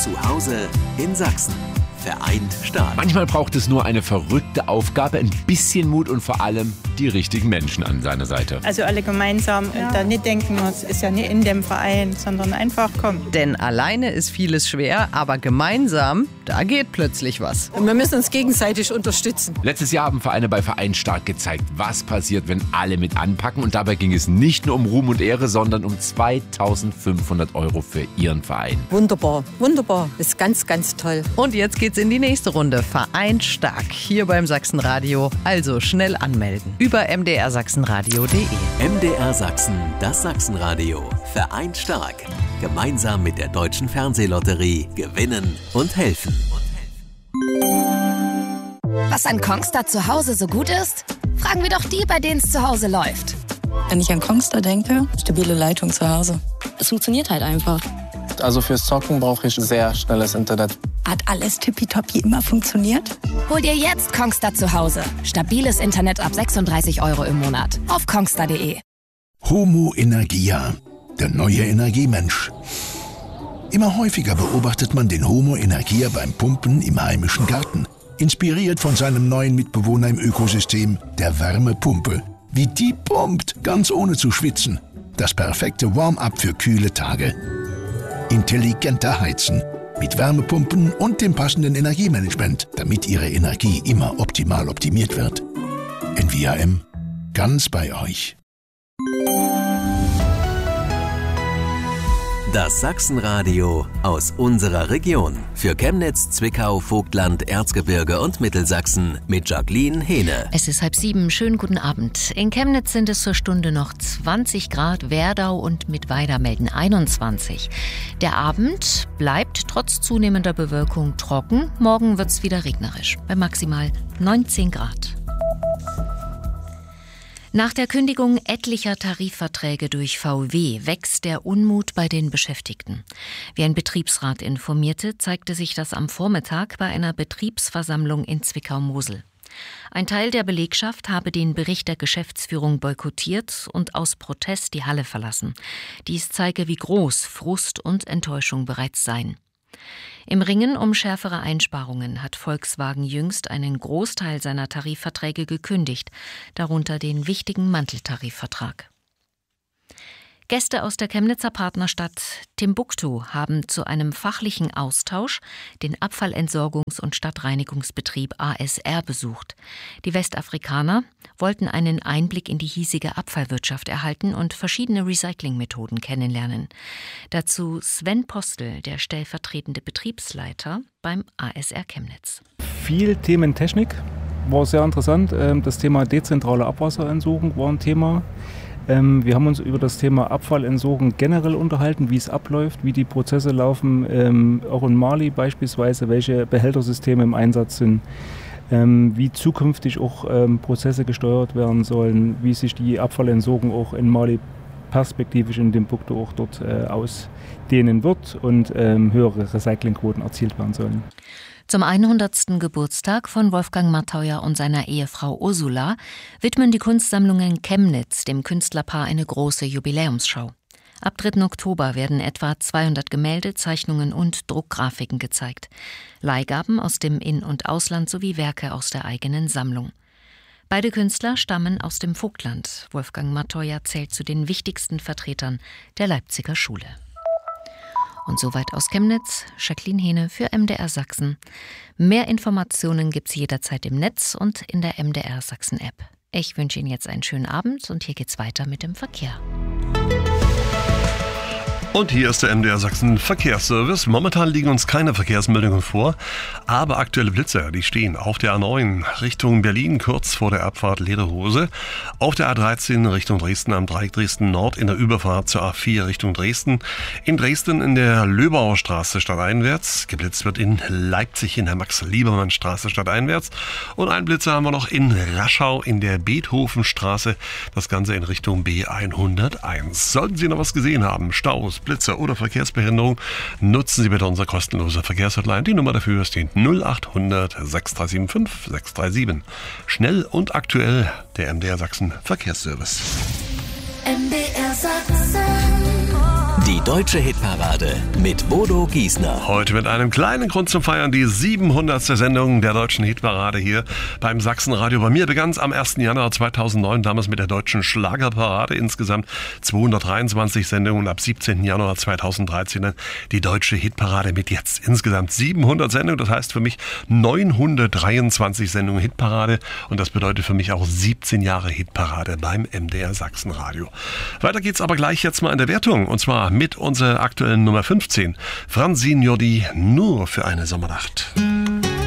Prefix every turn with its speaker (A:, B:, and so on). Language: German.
A: Zu Hause in Sachsen. Vereint stark.
B: Manchmal braucht es nur eine verrückte Aufgabe, ein bisschen Mut und vor allem die richtigen Menschen an seiner Seite.
C: Also alle gemeinsam und da nicht denken, es ist ja nicht in dem Verein, sondern einfach kommen.
D: Denn alleine ist vieles schwer, aber gemeinsam, da geht plötzlich was.
E: Und wir müssen uns gegenseitig unterstützen.
B: Letztes Jahr haben Vereine bei Vereint stark gezeigt, was passiert, wenn alle mit anpacken. Und dabei ging es nicht nur um Ruhm und Ehre, sondern um 2.500 € für ihren Verein.
E: Wunderbar, wunderbar. Das ist ganz, ganz toll.
D: Und jetzt geht's in die nächste Runde. Vereint stark hier beim Sachsenradio. Also schnell anmelden über mdrsachsenradio.de.
A: MDR Sachsen, das Sachsenradio. Vereint stark. Gemeinsam mit der Deutschen Fernsehlotterie gewinnen und helfen.
F: Was an Kongstar zu Hause so gut ist? Fragen wir doch die, bei denen es zu Hause läuft.
G: Wenn ich an Kongstar denke, stabile Leitung zu Hause. Es funktioniert halt einfach.
H: Also fürs Zocken brauche ich sehr schnelles Internet.
G: Hat alles tippitoppi immer funktioniert?
F: Hol dir jetzt Kongstar zu Hause. Stabiles Internet ab 36 € im Monat. Auf kongstar.de.
I: Homo Energia, der neue Energiemensch. Immer häufiger beobachtet man den Homo Energia beim Pumpen im heimischen Garten. Inspiriert von seinem neuen Mitbewohner im Ökosystem, der Wärmepumpe. Wie die pumpt, ganz ohne zu schwitzen. Das perfekte Warm-up für kühle Tage. Intelligenter Heizen. Mit Wärmepumpen und dem passenden Energiemanagement, damit Ihre Energie immer optimal optimiert wird. NVAM, ganz bei euch.
A: Das Sachsenradio aus unserer Region. Für Chemnitz, Zwickau, Vogtland, Erzgebirge und Mittelsachsen mit Jacqueline Hehne.
J: Es ist 6:30. Schönen guten Abend. In Chemnitz sind es zur Stunde noch 20 Grad, Werdau und Mittweida melden 21. Der Abend bleibt trotz zunehmender Bewölkung trocken. Morgen wird es wieder regnerisch, bei maximal 19 Grad. Nach der Kündigung etlicher Tarifverträge durch VW wächst der Unmut bei den Beschäftigten. Wie ein Betriebsrat informierte, zeigte sich das am Vormittag bei einer Betriebsversammlung in Zwickau-Mosel. Ein Teil der Belegschaft habe den Bericht der Geschäftsführung boykottiert und aus Protest die Halle verlassen. Dies zeige, wie groß Frust und Enttäuschung bereits seien. Im Ringen um schärfere Einsparungen hat Volkswagen jüngst einen Großteil seiner Tarifverträge gekündigt, darunter den wichtigen Manteltarifvertrag. Gäste aus der Chemnitzer Partnerstadt Timbuktu haben zu einem fachlichen Austausch den Abfallentsorgungs- und Stadtreinigungsbetrieb ASR besucht. Die Westafrikaner wollten einen Einblick in die hiesige Abfallwirtschaft erhalten und verschiedene Recyclingmethoden kennenlernen. Dazu Sven Postel, der stellvertretende Betriebsleiter beim ASR Chemnitz.
K: Viel Thementechnik war sehr interessant. Das Thema dezentrale Abwasserentsorgung war ein Thema. Wir haben uns über das Thema Abfallentsorgung generell unterhalten, wie es abläuft, wie die Prozesse laufen, auch in Mali beispielsweise, welche Behältersysteme im Einsatz sind, wie zukünftig auch Prozesse gesteuert werden sollen, wie sich die Abfallentsorgung auch in Mali perspektivisch in Timbuktu auch dort ausdehnen wird und höhere Recyclingquoten erzielt werden sollen.
J: Zum 100. Geburtstag von Wolfgang Matteuer und seiner Ehefrau Ursula widmen die Kunstsammlungen Chemnitz dem Künstlerpaar eine große Jubiläumsschau. Ab 3. Oktober werden etwa 200 Gemälde, Zeichnungen und Druckgrafiken gezeigt. Leihgaben aus dem In- und Ausland sowie Werke aus der eigenen Sammlung. Beide Künstler stammen aus dem Vogtland. Wolfgang Matteuer zählt zu den wichtigsten Vertretern der Leipziger Schule. Und soweit aus Chemnitz, Jacqueline Hehne für MDR Sachsen. Mehr Informationen gibt's jederzeit im Netz und in der MDR Sachsen App. Ich wünsche Ihnen jetzt einen schönen Abend und hier geht's weiter mit dem Verkehr.
L: Und hier ist der MDR Sachsen Verkehrsservice. Momentan liegen uns keine Verkehrsmeldungen vor, aber aktuelle Blitzer, die stehen auf der A9 Richtung Berlin, kurz vor der Abfahrt Lederhose, auf der A13 Richtung Dresden am Dreieck Dresden Nord in der Überfahrt zur A4 Richtung Dresden, in Dresden in der Löbauer Straße stadteinwärts, geblitzt wird in Leipzig in der Max-Liebermann-Straße stadteinwärts und einen Blitzer haben wir noch in Raschau in der Beethovenstraße, das Ganze in Richtung B101. Sollten Sie noch was gesehen haben, Staus, Blitzer oder Verkehrsbehinderung, nutzen Sie bitte unsere kostenlose Verkehrshotline. Die Nummer dafür ist die 0800 6375 637. Schnell und aktuell der MDR Sachsen Verkehrsservice.
F: MDR Sachsen.
A: Die deutsche Hitparade mit Bodo Giesner.
L: Heute mit einem kleinen Grund zum Feiern, die 700. Sendung der deutschen Hitparade hier beim Sachsenradio. Bei mir begann es am 1. Januar 2009, damals mit der deutschen Schlagerparade. Insgesamt 223 Sendungen, ab 17. Januar 2013 dann die deutsche Hitparade mit jetzt insgesamt 700 Sendungen. Das heißt für mich 923 Sendungen Hitparade und das bedeutet für mich auch 17 Jahre Hitparade beim MDR Sachsenradio. Weiter geht's aber gleich jetzt mal in der Wertung und zwar mit unserer aktuellen Nummer 15. Francine Jordi, nur für eine Sommernacht.